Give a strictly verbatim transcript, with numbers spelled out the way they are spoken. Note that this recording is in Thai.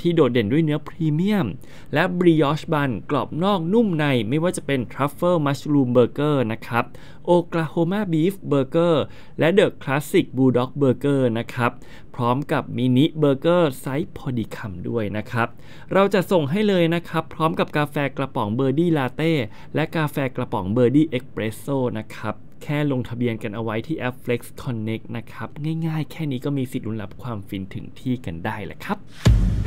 ที่โดดเด่นด้วยเนื้อพรีเมียมและบริออชบันกรอบนอกนุ่มในไม่ว่าจะเป็นทรัฟเฟิลมัชรูมเบอร์เกอร์นะครับโอกลาโฮมาบีฟเบอร์เกอร์และเดอะคลาสสิกบูลด็อกเบอร์เกอร์นะครับพร้อมกับมินิเบอร์เกอร์ไซส์พอดีคำด้วยนะครับเราจะส่งให้เลยนะครับพร้อมกับกาแฟกระป๋องเบอร์ดี้ลาเต้และกาแฟกระป๋องเบอร์ดี้เอ็กเพรสโซ่นะครับแค่ลงทะเบียนกันเอาไว้ที่แอป Flex Connect นะครับง่ายๆแค่นี้ก็มีสิทธิ์ลุ้นรับความฟินถึงที่กันได้แหละครับ